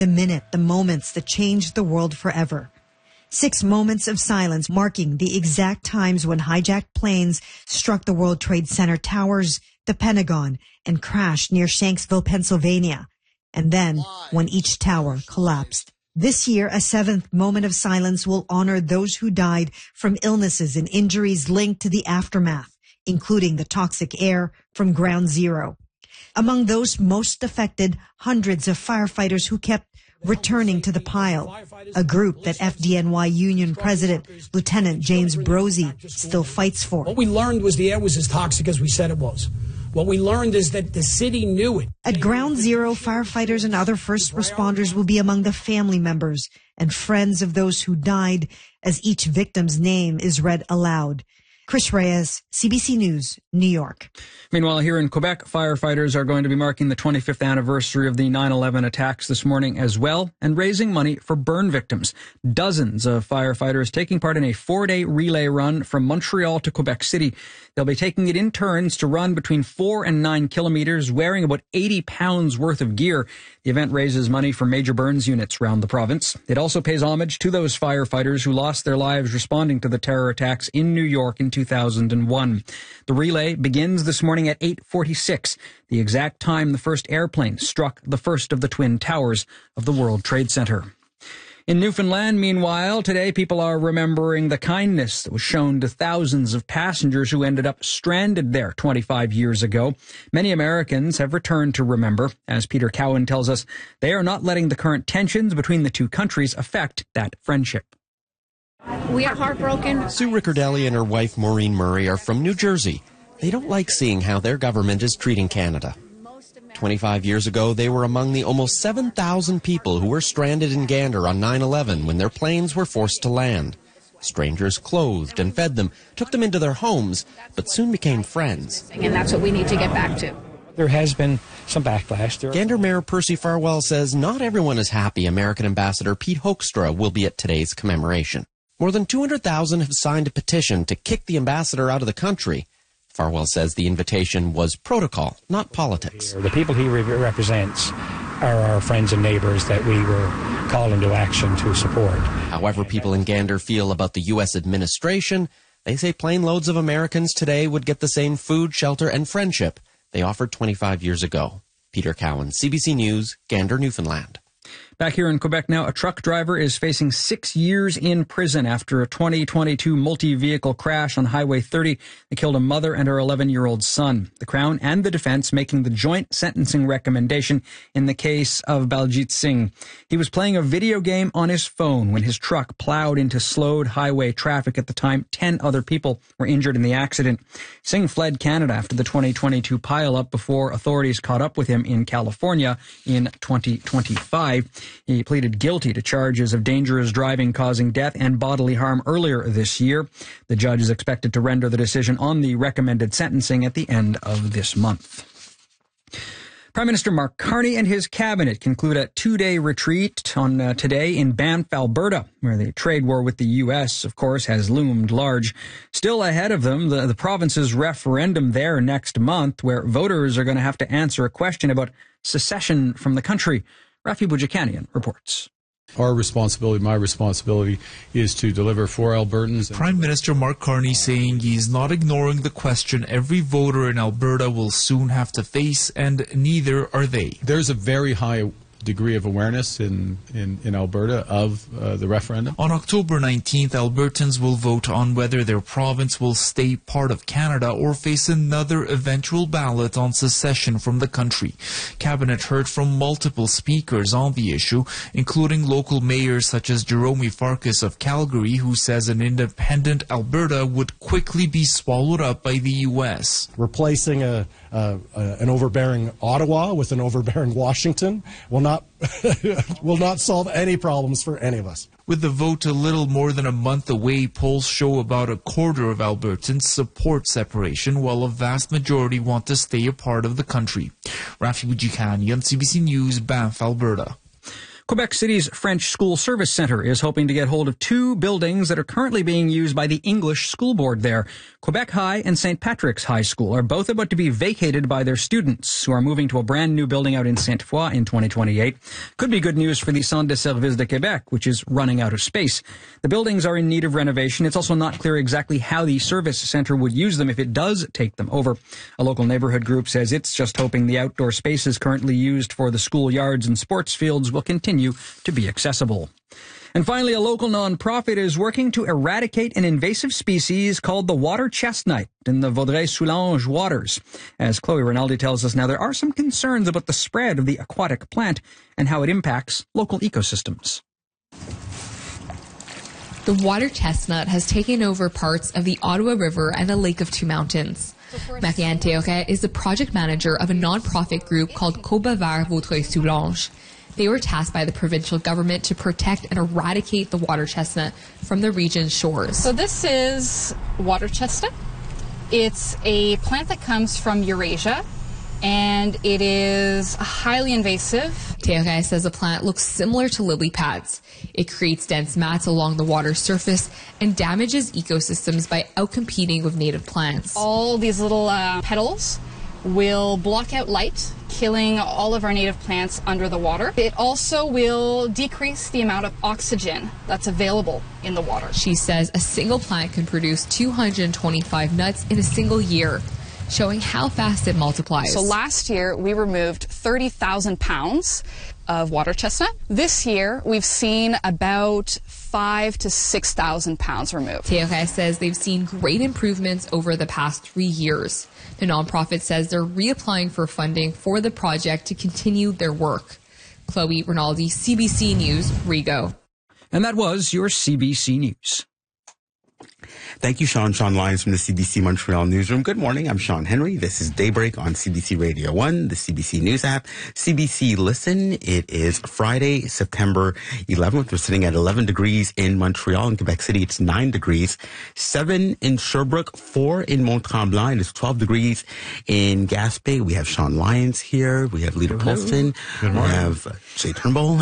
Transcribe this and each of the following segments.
The minute, the moments that changed the world forever. 6 moments of silence marking the exact times when hijacked planes struck the World Trade Center towers, the Pentagon, and crashed near Shanksville, Pennsylvania. And then when each tower collapsed. This year, a 7th moment of silence will honor those who died from illnesses and injuries linked to the aftermath, including the toxic air from Ground Zero. Among those most affected, hundreds of firefighters who kept returning to the pile, a group that FDNY Union President Lieutenant James Brozzi still fights for. What we learned was the air was as toxic as we said it was. What we learned is that the city knew it. At Ground Zero, firefighters and other first responders will be among the family members and friends of those who died as each victim's name is read aloud. Chris Reyes, CBC News, New York. Meanwhile, here in Quebec, firefighters are going to be marking the 25th anniversary of the 9/11 attacks this morning as well and raising money for burn victims. Dozens of firefighters taking part in a 4-day relay run from Montreal to Quebec City. They'll be taking it in turns to run between 4 and 9 kilometers, wearing about 80 pounds worth of gear. The event raises money for major burns units around the province. It also pays homage to those firefighters who lost their lives responding to the terror attacks in New York in 2001. The relay begins this morning at 8:46, the exact time the first airplane struck the first of the twin towers of the World Trade Center. In Newfoundland, meanwhile, today people are remembering the kindness that was shown to thousands of passengers who ended up stranded there 25 years ago. Many Americans have returned to remember. As Peter Cowan tells us, they are not letting the current tensions between the two countries affect that friendship. We are heartbroken. Sue Riccardelli and her wife Maureen Murray are from New Jersey. They don't like seeing how their government is treating Canada. 25 years ago, they were among the almost 7,000 people who were stranded in Gander on 9/11 when their planes were forced to land. Strangers clothed and fed them, took them into their homes, but soon became friends. And that's what we need to get back to. There has been some backlash. Gander Mayor Percy Farwell says not everyone is happy American Ambassador Pete Hoekstra will be at today's commemoration. More than 200,000 have signed a petition to kick the ambassador out of the country. Farwell says the invitation was protocol, not politics. The people he represents are our friends and neighbors that we were calling to action to support. However people in Gander feel about the U.S. administration, they say plane loads of Americans today would get the same food, shelter, and friendship they offered 25 years ago. Peter Cowan, CBC News, Gander, Newfoundland. Back here in Quebec now, a truck driver is facing 6 years in prison after a 2022 multi-vehicle crash on Highway 30 that killed a mother and her 11-year-old son. The Crown and the defense making the joint sentencing recommendation in the case of Baljit Singh. He was playing a video game on his phone when his truck plowed into slowed highway traffic. At the time, 10 other people were injured in the accident. Singh fled Canada after the 2022 pileup before authorities caught up with him in California in 2025. He pleaded guilty to charges of dangerous driving causing death and bodily harm earlier this year. The judge is expected to render the decision on the recommended sentencing at the end of this month. Prime Minister Mark Carney and his cabinet conclude a 2-day retreat on today in Banff, Alberta, where the trade war with the U.S., of course, has loomed large. Still ahead of them, the province's referendum there next month, where voters are going to have to answer a question about secession from the country. Rafi Boudjikanian reports. Our responsibility, my responsibility, is to deliver for Albertans. Prime Minister Mark Carney saying he is not ignoring the question every voter in Alberta will soon have to face, and neither are they. There's a very high degree of awareness in Alberta of the referendum. On October 19th, Albertans will vote on whether their province will stay part of Canada or face another eventual ballot on secession from the country. Cabinet heard from multiple speakers on the issue, including local mayors such as Jerome Farkas of Calgary, who says an independent Alberta would quickly be swallowed up by the U.S. Replacing an overbearing Ottawa with an overbearing Washington will not solve any problems for any of us. With the vote a little more than a month away, polls show about a quarter of Albertans support separation, while a vast majority want to stay a part of the country. Rafi Boudjikanian, CBC News, Banff, Alberta. Quebec City's French School Service Centre is hoping to get hold of two buildings that are currently being used by the English School Board there. Quebec High and St. Patrick's High School are both about to be vacated by their students, who are moving to a brand new building out in Sainte-Foy in 2028. Could be good news for the Centre de Services de Québec, which is running out of space. The buildings are in need of renovation. It's also not clear exactly how the service centre would use them if it does take them over. A local neighborhood group says it's just hoping the outdoor spaces currently used for the schoolyards and sports fields will continue to be accessible. And finally, a local nonprofit is working to eradicate an invasive species called the water chestnut in the Vaudreuil-Soulanges waters. As Chloe Rinaldi tells us now, there are some concerns about the spread of the aquatic plant and how it impacts local ecosystems. The water chestnut has taken over parts of the Ottawa River and the Lake of Two Mountains. Marianne Théoret is the project manager of a nonprofit group called Coba Vert Vaudreuil-Soulanges. They were tasked by the provincial government to protect and eradicate the water chestnut from the region's shores. So this is water chestnut. It's a plant that comes from Eurasia, and it is highly invasive. Théoret says the plant looks similar to lily pads. It creates dense mats along the water surface and damages ecosystems by outcompeting with native plants. All these little petals will block out light, killing all of our native plants under the water. It also will decrease the amount of oxygen that's available in the water. She says a single plant can produce 225 nuts in a single year, showing how fast it multiplies. So last year we removed 30,000 pounds of water chestnut. This year we've seen about 5,000 to 6,000 pounds removed. Théoret says they've seen great improvements over the past 3 years. The nonprofit says they're reapplying for funding for the project to continue their work. Chloe Rinaldi, CBC News, Rigaud. And that was your CBC News. Thank you, Sean. Sean Lyons from the CBC Montreal Newsroom. Good morning. I'm Sean Henry. This is Daybreak on CBC Radio 1, the CBC News app, CBC Listen. It is Friday, September 11th. We're sitting at 11 degrees in Montreal. In Quebec City, it's 9 degrees. 7 in Sherbrooke, 4 in Mont-Tremblant. It's 12 degrees in Gaspé. We have Sean Lyons here. We have Lita Polston. We have Jay Turnbull.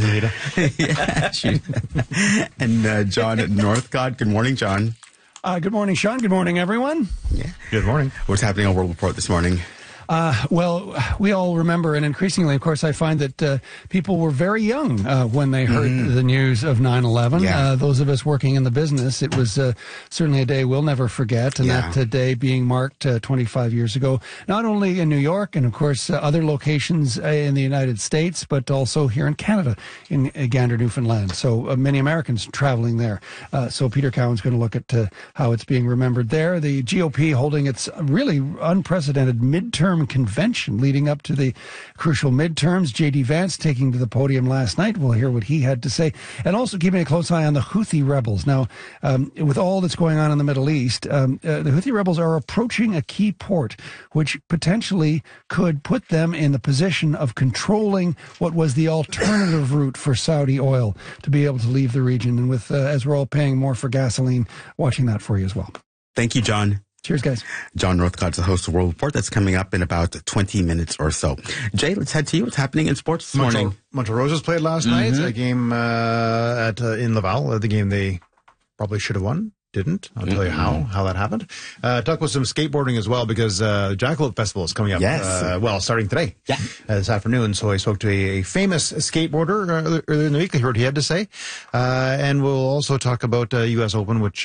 And John Northcott. Good morning, John. Good morning, Sean. Good morning, everyone. Yeah. Good morning. What's happening on World Report this morning? Well, we all remember, and increasingly, of course, I find that people were very young when they heard the news of 9/11. Yeah. Those of us working in the business, it was certainly a day we'll never forget, and that day being marked 25 years ago, not only in New York and, of course, other locations in the United States, but also here in Canada, in Gander, Newfoundland. So many Americans traveling there. So Peter Cowan's going to look at how it's being remembered there. The GOP holding its really unprecedented midterm convention leading up to the crucial midterms. J.D. Vance taking to the podium last night. We'll hear what he had to say. And also keeping a close eye on the Houthi rebels. Now, with all that's going on in the Middle East, the Houthi rebels are approaching a key port, which potentially could put them in the position of controlling what was the alternative route for Saudi oil to be able to leave the region. And with, as we're all paying more for gasoline, watching that for you as well. Thank you, John. Cheers, guys. John Northcott's the host of World Report. That's coming up in about 20 minutes or so. Jay, let's head to you. What's happening in sports this morning? Monteroses played last night, a game in Laval, the game they probably should have won. Didn't. I'll tell you how that happened. Talk about some skateboarding as well, because Jackalope Festival is coming up. Yes. Starting today. Yeah. This afternoon. So I spoke to a famous skateboarder earlier in the week. I heard what he had to say. And we'll also talk about U.S. Open, which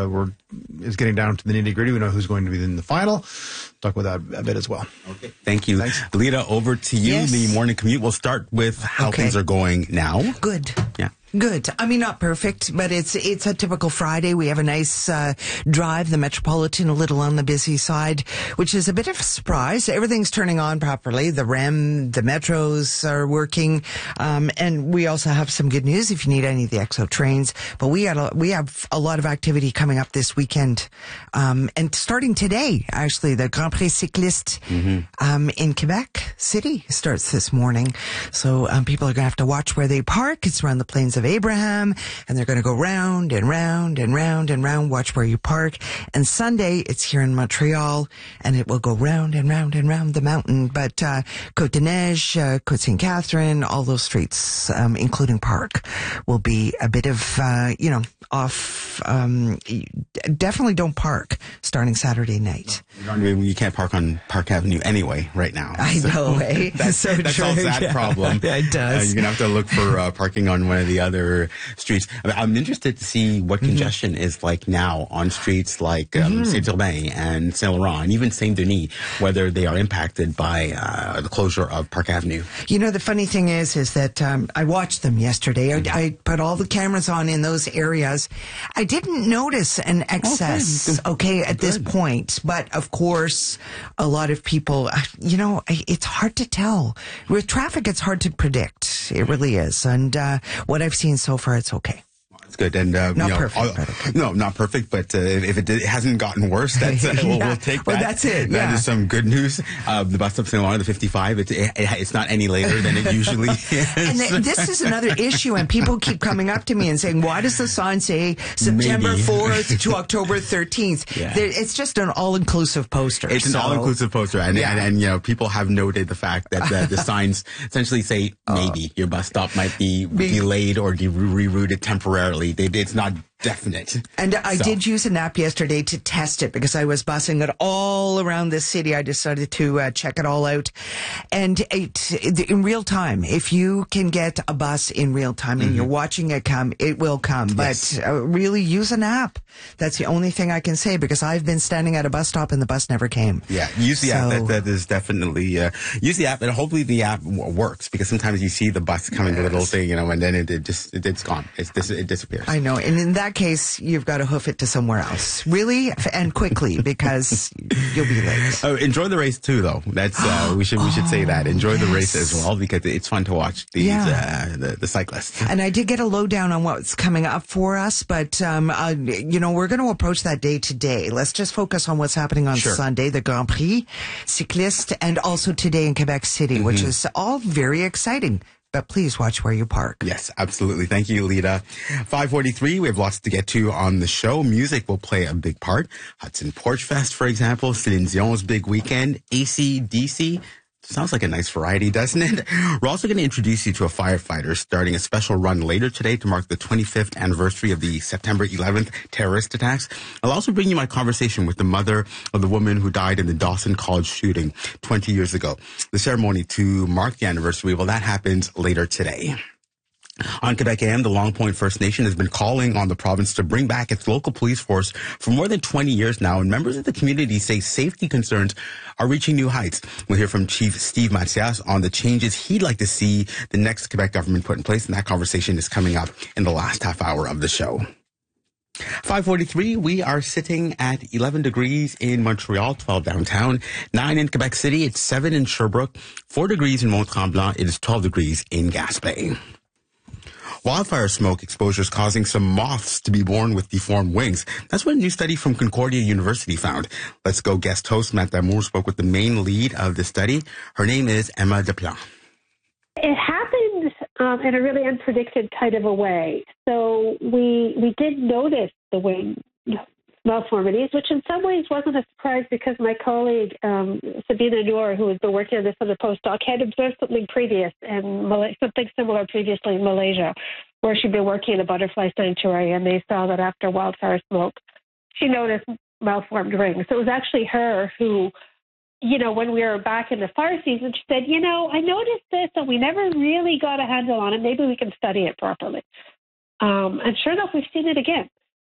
is getting down to the nitty-gritty. We know who's going to be in the final. Talk about that a bit as well. Okay. Thank you. Thanks. Lita, over to you. Yes. The morning commute. We'll start with how things are going now. Good. Yeah. Good. I mean, not perfect, but it's a typical Friday. We have a nice drive, the Metropolitan, a little on the busy side, which is a bit of a surprise. Everything's turning on properly. The REM, the metros are working, and we also have some good news if you need any of the EXO trains. But we have a lot of activity coming up this weekend, and starting today, actually, the Grand Prix Cycliste in Quebec City starts this morning. So people are going to have to watch where they park. It's around the Plains of Abraham, and they're going to go round and round and round and round. Watch where you park. And Sunday, it's here in Montreal, and it will go round and round and round the mountain. But Côte-des-Neiges, Côte-Saint-Catherine, all those streets, including Park, will be a bit of, off. Definitely don't park starting Saturday night. You can't park on Park Avenue anyway right now. I know, eh? That true. solves that problem. Yeah, it does. You're going to have to look for parking on one of the other streets. I'm interested to see what congestion is like now on streets like Saint-Urbain and Saint-Laurent and even Saint-Denis, whether they are impacted by the closure of Park Avenue. You know, the funny thing is that I watched them yesterday. I put all the cameras on in those areas. I didn't notice an excess, at this point. But, of course, a lot of people, it's hard to tell. With traffic, it's hard to predict. It really is. And what I've seen so far, it's okay. It's good. And, not perfect. No, not perfect. But if it hasn't gotten worse, that's, we'll take that. Well, that's it. That is some good news. The bus stop Saint Laurent, the 55, it's not any later than it usually is. And this is another issue. And people keep coming up to me and saying, why does the sign say September 4th to October 13th? Yeah. It's just an all-inclusive poster. It's an all-inclusive poster. And people have noted the fact that the signs essentially say maybe your bus stop might be delayed or rerouted temporarily. It's not definite. And I did use an app yesterday to test it because I was busing it all around the city. I decided to check it all out. And in real time, if you can get a bus in real time and you're watching it come, it will come. Yes. But really use an app. That's the only thing I can say because I've been standing at a bus stop and the bus never came. Yeah, use the app. That is definitely, use the app and hopefully the app works because sometimes you see the bus coming to the little thing, and then it's gone. It disappears. I know. And in that case, you've got to hoof it to somewhere else. Really? And quickly because you'll be late. Oh, enjoy the race too, though. That's, we should say that. Enjoy the race as well because it's fun to watch these, the cyclists. And I did get a lowdown on what's coming up for us, but, we're going to approach that day today. Let's just focus on what's happening on Sunday, the Grand Prix Cycliste, and also today in Quebec City, which is all very exciting. But please watch where you park. Yes, absolutely. Thank you, Lita. 5:43, we have lots to get to on the show. Music will play a big part. Hudson Porch Fest, for example, Céline Dion's big weekend, AC/DC. Sounds like a nice variety, doesn't it? We're also going to introduce you to a firefighter starting a special run later today to mark the 25th anniversary of the September 11th terrorist attacks. I'll also bring you my conversation with the mother of the woman who died in the Dawson College shooting 20 years ago. The ceremony to mark the anniversary, well, that happens later today. On Quebec AM, the Long Point First Nation has been calling on the province to bring back its local police force for more than 20 years now, and members of the community say safety concerns are reaching new heights. We'll hear from Chief Steve Mathias on the changes he'd like to see the next Quebec government put in place, and that conversation is coming up in the last half hour of the show. 5:43, we are sitting at 11 degrees in Montreal, 12 downtown, 9 in Quebec City, it's 7 in Sherbrooke, 4 degrees in Mont-Tremblant, it is 12 degrees in Gaspé. Wildfire smoke exposure is causing some moths to be born with deformed wings. That's what a new study from Concordia University found. Let's Go guest host Matt Damour spoke with the main lead of the study. Her name is Emma Deplan. It happened in a really unpredicted kind of a way. So we did notice the wing malformities, which in some ways wasn't a surprise because my colleague, Sabina Noor, who has been working on this on the postdoc, had observed something something similar previously in Malaysia, where she'd been working in a butterfly sanctuary, and they saw that after wildfire smoke, she noticed malformed rings. So it was actually her who, when we were back in the fire season, she said, I noticed this and we never really got a handle on it. Maybe we can study it properly. And sure enough, we've seen it again.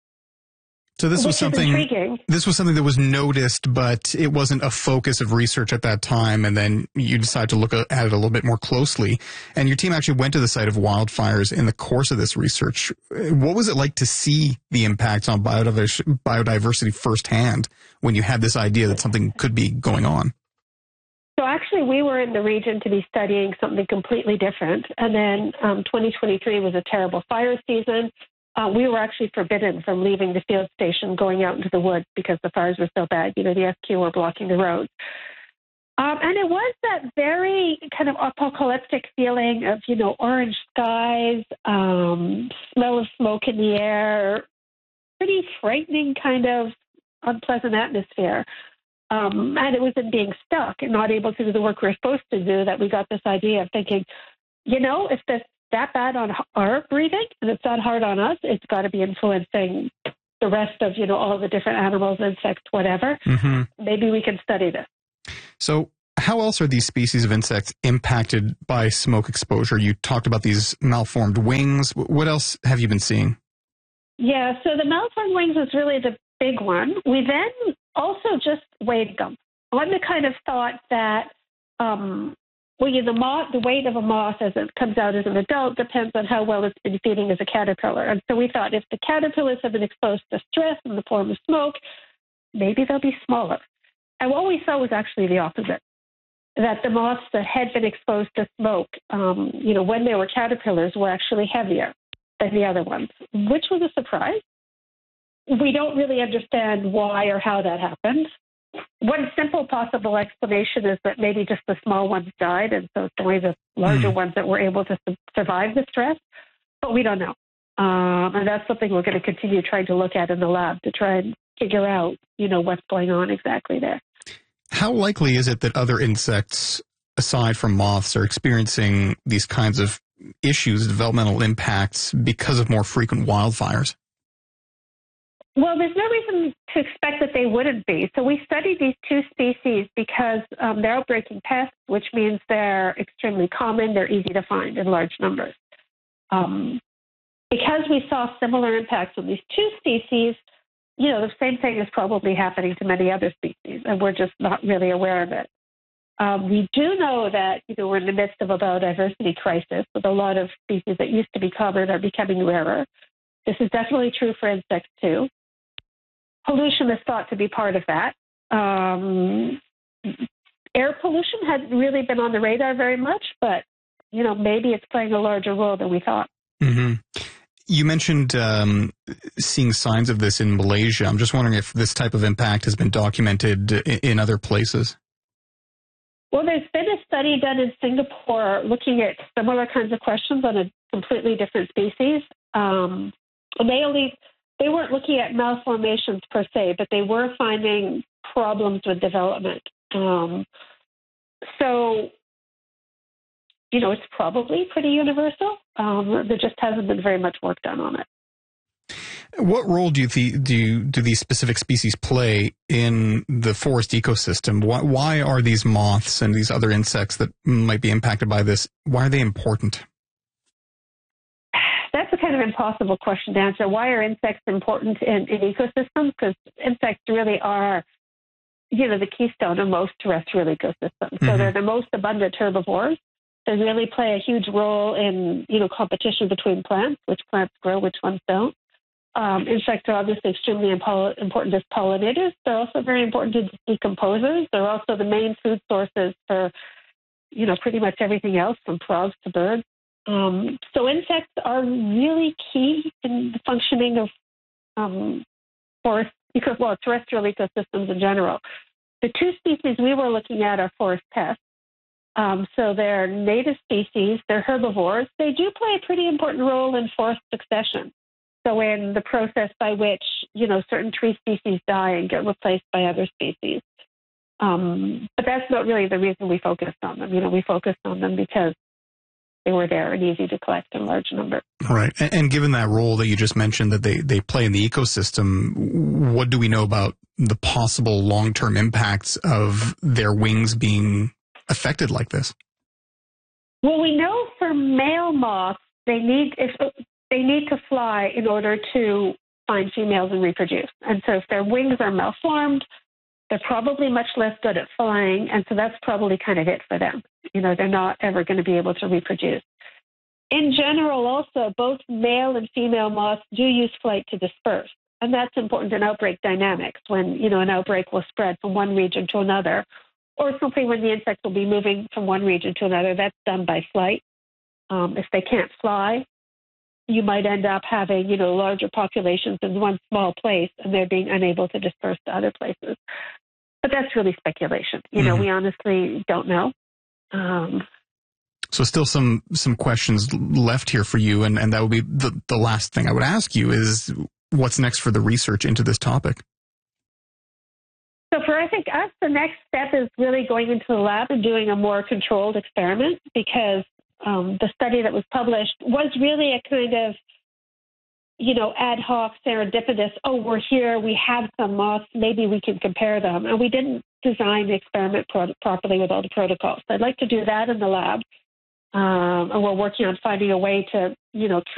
So this was something that was noticed, but it wasn't a focus of research at that time. And then you decided to look at it a little bit more closely. And your team actually went to the site of wildfires in the course of this research. What was it like to see the impacts on biodiversity firsthand when you had this idea that something could be going on? So actually, we were in the region to be studying something completely different. And then 2023 was a terrible fire season. We were actually forbidden from leaving the field station, going out into the woods because the fires were so bad. The SQ were blocking the roads. And it was that very kind of apocalyptic feeling of, orange skies, smell of smoke in the air, pretty frightening kind of unpleasant atmosphere. And it was in being stuck and not able to do the work we're supposed to do that we got this idea of thinking, if this that bad on our breathing and it's that hard on us, it's got to be influencing the rest of, all the different animals, insects, whatever. Mm-hmm. Maybe we can study this. So how else are these species of insects impacted by smoke exposure? You talked about these malformed wings. What else have you been seeing? Yeah, so the malformed wings is really the big one. We then also just weighed them. On the kind of thought that, the weight of a moth as it comes out as an adult depends on how well it's been feeding as a caterpillar. And so we thought if the caterpillars have been exposed to stress in the form of smoke, maybe they'll be smaller. And what we saw was actually the opposite, that the moths that had been exposed to smoke, when they were caterpillars, were actually heavier than the other ones, which was a surprise. We don't really understand why or how that happened. One simple possible explanation is that maybe just the small ones died, and so it's only the larger ones that were able to survive the stress, but we don't know. And that's something we're going to continue trying to look at in the lab to try and figure out, what's going on exactly there. How likely is it that other insects, aside from moths, are experiencing these kinds of issues, developmental impacts, because of more frequent wildfires? Well, there's no reason to expect that they wouldn't be. So we studied these two species because they're outbreaking pests, which means they're extremely common. They're easy to find in large numbers. Because we saw similar impacts on these two species, the same thing is probably happening to many other species, and we're just not really aware of it. We do know that, we're in the midst of a biodiversity crisis with a lot of species that used to be common are becoming rarer. This is definitely true for insects, too. Pollution is thought to be part of that. Air pollution hadn't really been on the radar very much, but, maybe it's playing a larger role than we thought. Mm-hmm. You mentioned seeing signs of this in Malaysia. I'm just wondering if this type of impact has been documented in other places. Well, there's been a study done in Singapore looking at similar kinds of questions on a completely different species. They weren't looking at malformations per se, but they were finding problems with development. It's probably pretty universal. There just hasn't been very much work done on it. What role do these specific species play in the forest ecosystem? Why are these moths and these other insects that might be impacted by this, why are they important? That's a kind of impossible question to answer. Why are insects important in ecosystems? Because insects really are, the keystone of most terrestrial ecosystems. Mm-hmm. So they're the most abundant herbivores. They really play a huge role in, competition between plants, which plants grow, which ones don't. Insects are obviously extremely important as pollinators. They're also very important as decomposers. They're also the main food sources for, pretty much everything else from frogs to birds. So insects are really key in the functioning of forest, terrestrial ecosystems in general. The two species we were looking at are forest pests. So they're native species, they're herbivores. They do play a pretty important role in forest succession. So in the process by which, certain tree species die and get replaced by other species. But that's not really the reason we focused on them. We focused on them because they were there and easy to collect in large numbers. Right. And given that role that you just mentioned that they play in the ecosystem, what do we know about the possible long-term impacts of their wings being affected like this? Well, we know for male moths, they need to fly in order to find females and reproduce. And so if their wings are malformed, they're probably much less good at flying, and so that's probably kind of it for them. They're not ever going to be able to reproduce. In general, also, both male and female moths do use flight to disperse, and that's important in outbreak dynamics when, an outbreak will spread from one region to another, or simply when the insect will be moving from one region to another. That's done by flight. If they can't fly, you might end up having, larger populations in one small place, and they're being unable to disperse to other places. But that's really speculation. You know, we honestly don't know. So still some questions left here for you, and that would be the last thing I would ask you is what's next for the research into this topic? So for, I think, us, the next step is really going into the lab and doing a more controlled experiment, because the study that was published was really a kind of, you know, ad hoc, serendipitous, oh, we're here, we have some moths, maybe we can compare them. And we didn't design the experiment properly with all the protocols. So I'd like to do that in the lab. And we're working on finding a way to, you know,